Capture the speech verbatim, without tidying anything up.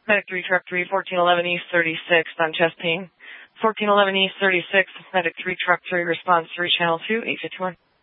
Medic three, Truck three, fourteen eleven East thirty-six on chest pain. fourteen eleven East thirty-six, Medic three, Truck three, response three, Channel two, eight fifty-one.